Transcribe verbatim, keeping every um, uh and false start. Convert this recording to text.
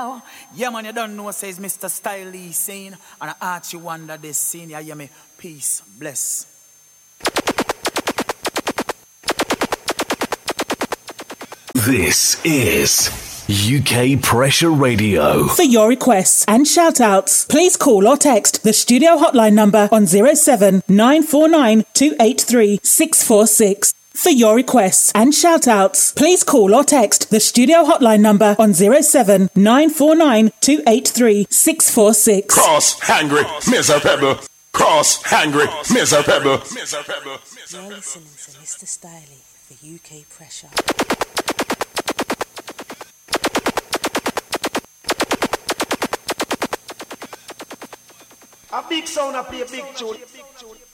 Yeah, man, you don't know, says Mister Styley scene. And I ask you wonder this scene. You hear me? Peace, bless. This is U K Pressure Radio. For your requests and shout-outs, please call or text the studio hotline number on zero seven nine four nine two eight three six four six. For your requests and shout-outs, please call or text the studio hotline number on zero seven nine four nine two eight three six four six. Cross, hungry, miserable. Cross, hungry, miserable. You're listening to Mister Styley for U K Pressure. A big sound, I play a big tune.